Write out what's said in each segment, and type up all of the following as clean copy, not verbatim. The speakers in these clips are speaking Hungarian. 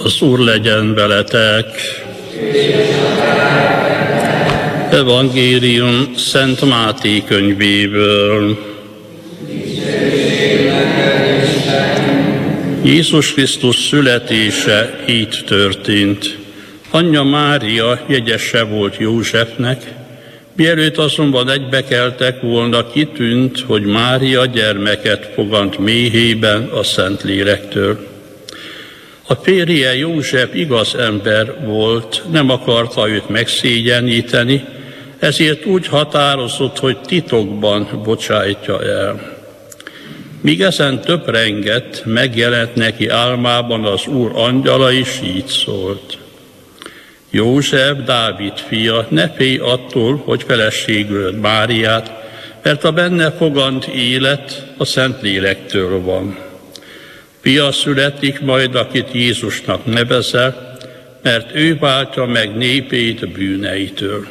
Az Úr legyen veletek. Evangélium Szent Máté könyvéből. Jézus Krisztus születése így történt. Anyja Mária jegyese volt Józsefnek, mielőtt azonban egybekeltek volna, kitűnt, hogy Mária gyermeket fogant méhében a Szentlélektől. A férje József igaz ember volt, nem akarta őt megszégyeníteni, ezért úgy határozott, hogy titokban bocsájtja el. Míg ezen töprengett, megjelent neki álmában az Úr angyala, és így szólt: József, Dávid fia, ne félj attól, hogy feleségül Máriát, mert a benne fogant élet a Szentlélektől van. Fia születik majd, akit Jézusnak nevezel, mert ő váltja meg népét bűneitől.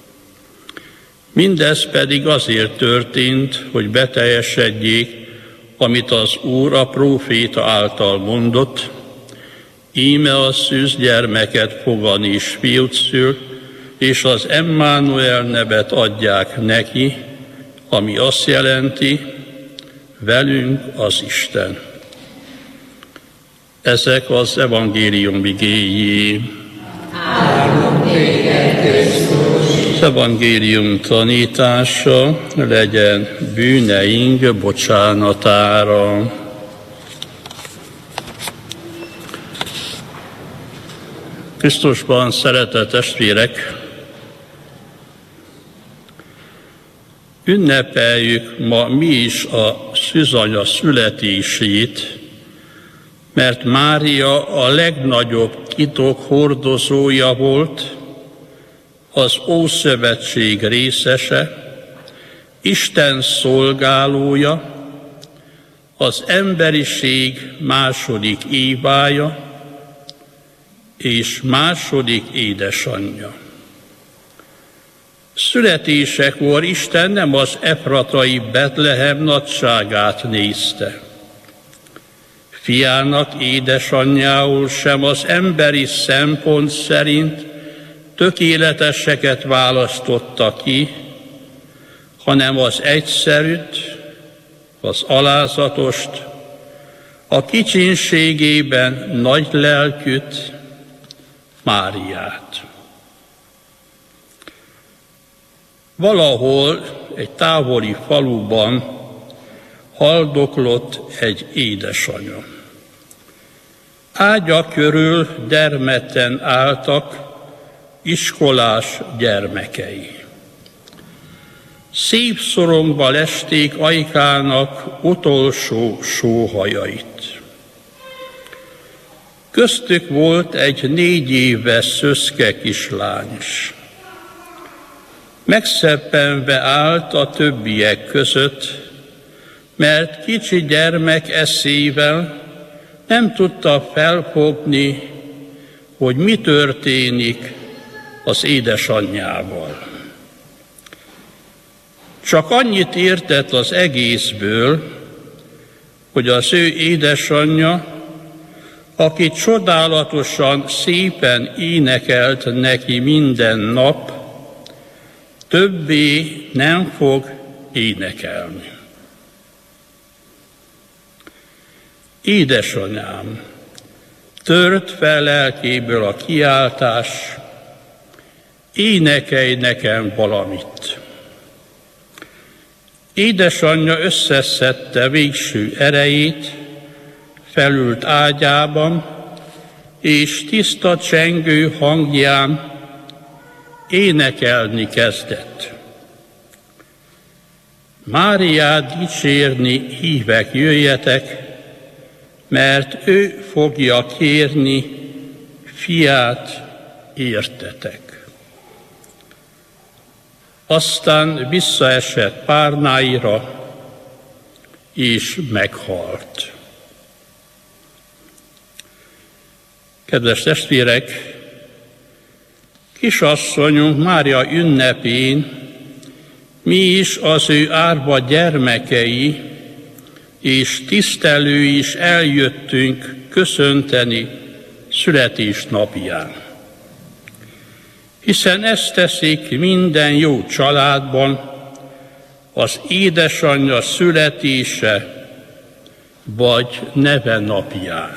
Mindez pedig azért történt, hogy beteljesedjék, amit az Úr a próféta által mondott: íme a szűz gyermeket fogan és fiút szül, és az Emmanuel nevet adják neki, ami azt jelenti, velünk az Isten. Ezek az evangélium igéi. Az evangélium tanítása legyen bűneink bocsánatára. Krisztusban szeretett testvérek, ünnepeljük ma mi is a szűzanya születését, mert Mária a legnagyobb titok hordozója volt, az Ószövetség részese, Isten szolgálója, az emberiség második Évája és második édesanyja. Születésekor Isten nem az efratai Betlehem nagyságát nézte. Fiának édesanyjául sem az emberi szempont szerint tökéleteseket választotta ki, hanem az egyszerűt, az alázatost, a kicsinségében nagy lelkűt, Máriát. Valahol egy távoli faluban haldoklott egy édesanya. Ágya körül dermedten álltak iskolás gyermekei. Szép szorongba lesték ajkának utolsó sóhajait. Köztük volt egy 4 éves szöszke kislány is. Megszeppenve állt a többiek között, mert kicsi gyermek eszével nem tudta felfogni, hogy mi történik az édesanyjával. Csak annyit értett az egészből, hogy az ő édesanyja, aki csodálatosan szépen énekelt neki minden nap, többé nem fog énekelni. Édesanyám, tört fel lelkéből a kiáltás, énekelj nekem valamit. Édesanyja összeszedte végső erejét, felült ágyában, és tiszta csengő hangján énekelni kezdett. Máriát dicsérni, hívek, jöjjetek, mert ő fogja kérni fiát, értetek. Aztán visszaesett párnáira, és meghalt. Kedves testvérek, kisasszonyunk Mária ünnepén mi is az ő árva gyermekei és tisztelői is eljöttünk köszönteni születésnapján. Hiszen ezt teszik minden jó családban, az édesanyja születése vagy neve napján.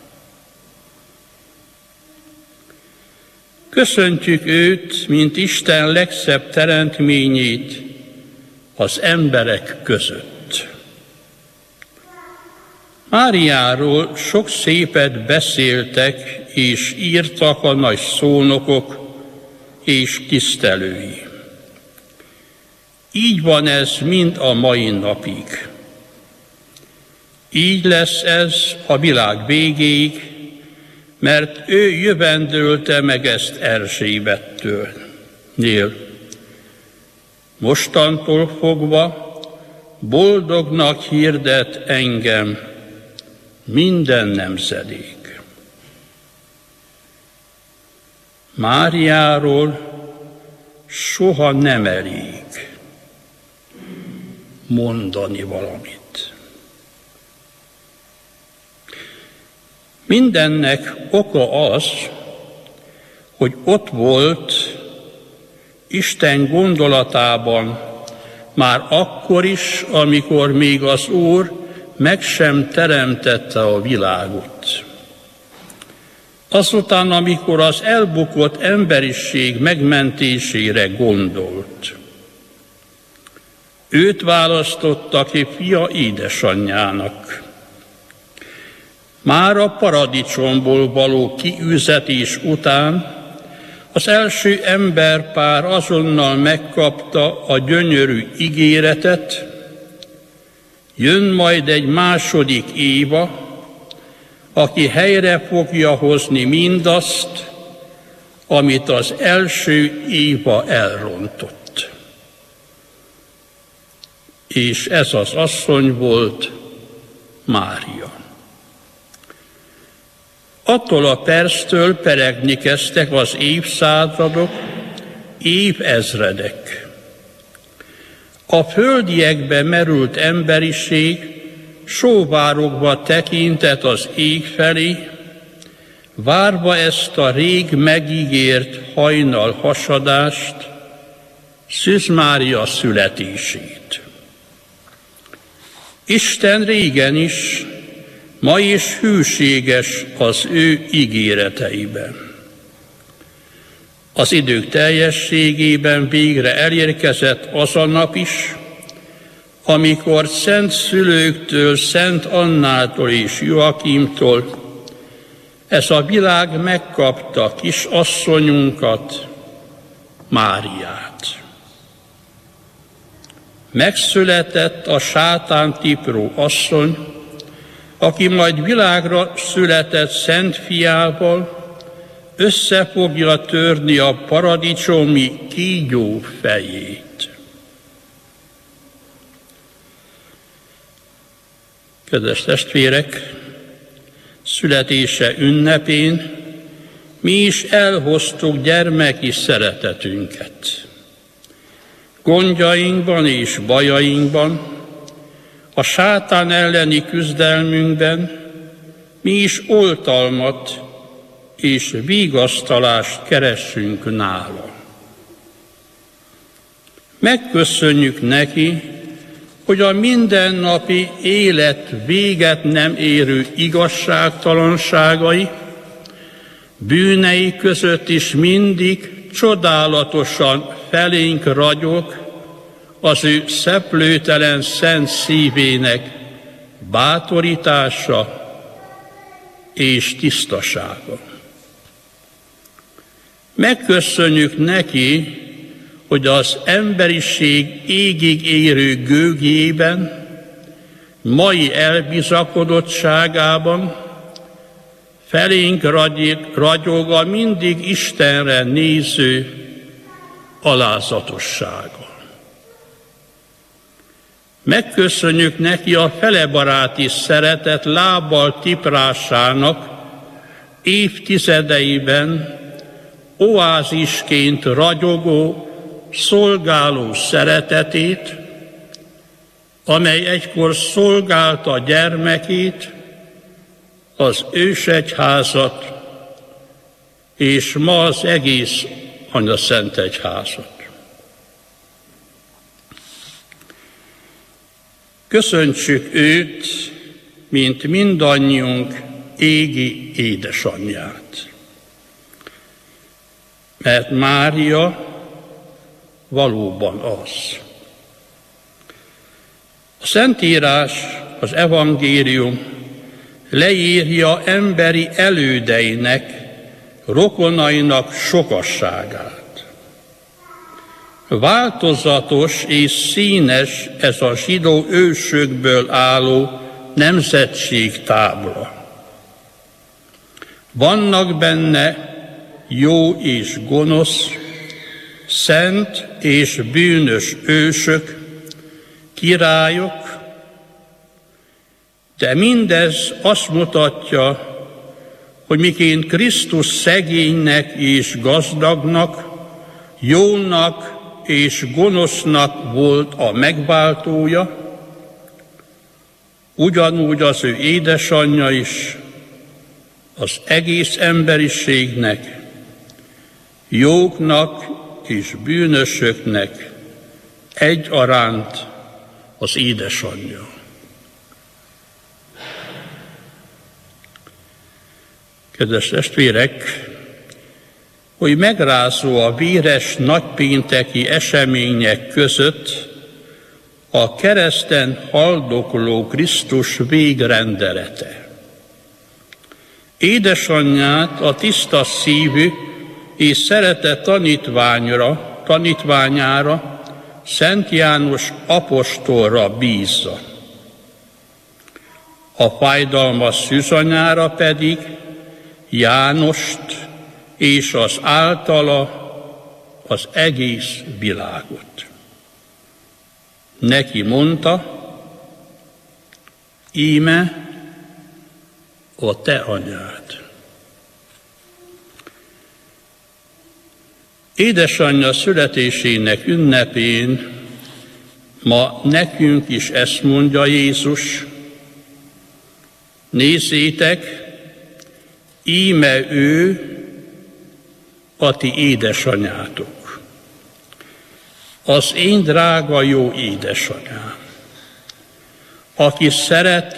Köszöntjük őt, mint Isten legszebb teremtményét az emberek között. Máriáról sok szépet beszéltek és írtak a nagy szónokok és tisztelői. Így van ez mind a mai napig. Így lesz ez a világ végéig, mert ő jövendölte meg ezt Erzsébettől. Mostantól fogva boldognak hirdet engem minden nemzedék. Máriáról soha nem elég mondani valamit. Mindennek oka az, hogy ott volt Isten gondolatában már akkor is, amikor még az Úr meg sem teremtette a világot. Azután, amikor az elbukott emberiség megmentésére gondolt. Őt választotta ki fia édesanyjának. Már a paradicsomból való kiüzetés után az első emberpár azonnal megkapta a gyönyörű ígéretet, jön majd egy második Éva, aki helyre fogja hozni mindazt, amit az első Éva elrontott. És ez az asszony volt Mária. Attól a perctől peregni kezdtek az évszázadok, évezredek. A földiekbe merült emberiség sóvárogva tekintett az ég felé, várva ezt a rég megígért hajnal hasadást, Szűz Mária születését. Isten régen is, ma is hűséges az ő ígéreteiben. Az idők teljességében végre elérkezett az a nap is, amikor szent szülőktől, Szent Annától és Joakimtól ez a világ megkapta kis asszonyunkat, Máriát. Megszületett a sátán tipró asszony, aki majd világra született Szent Fiával, össze fogja törni a paradicsomi kígyó fejét. Kedves testvérek, születése ünnepén mi is elhoztuk gyermeki szeretetünket. Gondjainkban és bajainkban, a sátán elleni küzdelmünkben mi is oltalmat és vigasztalást keressünk nála. Megköszönjük neki, hogy a mindennapi élet véget nem érő igazságtalanságai, bűnei között is mindig csodálatosan felénk ragyog az ő szeplőtelen szent szívének bátorítása és tisztasága. Megköszönjük neki, hogy az emberiség égig érő gőgjében, mai elbizakodottságában felénk ragyog a mindig Istenre néző alázatossága. Megköszönjük neki a felebaráti szeretet lábbal tiprásának évtizedeiben oázisként ragyogó, szolgáló szeretetét, amely egykor szolgálta gyermekét, az ősegyházat és ma az egész Anyaszent Egyházat. Köszöntsük őt, mint mindannyiunk égi édesanyját. Mert Mária valóban az. A Szentírás, az evangélium leírja emberi elődeinek, rokonainak sokasságát. Változatos és színes ez a zsidó ősökből álló nemzetségtábla. Vannak benne jó és gonosz, szent és bűnös ősök, királyok, de mindez azt mutatja, hogy miként Krisztus szegénynek és gazdagnak, jónak és gonosznak volt a megváltója, ugyanúgy az ő édesanyja is az egész emberiségnek, jóknak és bűnösöknek egyaránt az édesanyja. Kedves testvérek, hogy megrázó a véres nagypénteki események között a kereszten haldokló Krisztus végrendelete. Édesanyját a tiszta szívű és szeretett tanítványára, Szent János apostolra bízza. A fájdalmas szűzanyára pedig Jánost és az általa az egész világot. Neki mondta, íme a te anyád. Édesanyja születésének ünnepén ma nekünk is ezt mondja Jézus, nézzétek, íme ő a ti édesanyátok, az én drága jó édesanyám, aki szeret